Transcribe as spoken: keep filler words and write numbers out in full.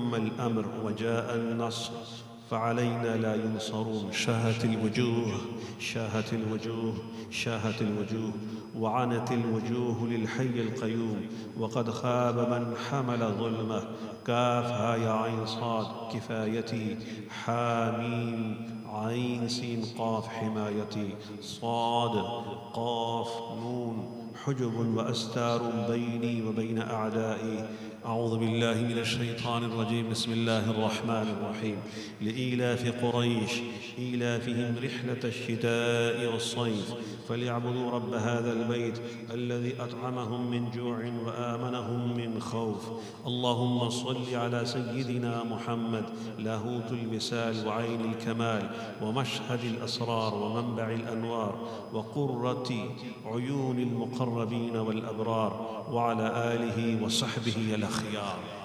حم الأمر وجاء النصر فعلينا لا ينصرون. شاهت الوجوه شاهت الوجوه شاهت الوجوه وعنت الوجوه للحي القيوم، وقد خاب من حمل ظلمه. كافها يا عين صاد كفايتي، حاميم عين سين قاف حمايتي، صاد قاف نون حجب وأستار بيني وبين أعدائي. أعوذ بالله من الشيطان الرجيم. بسم الله الرحمن الرحيم. لإيلاف قريش إيلافهم رحلة الشتاء والصيف فليعبدوا رب هذا البيت الذي أطعمهم من جوع وآمنهم من خوف. اللهم صل على سيدنا محمد لاهوت الوسال وعين الكمال ومشهد الأسرار ومنبع الأنوار وقرة عيون المقربين والأبرار، وعلى آله وصحبه الأخيار.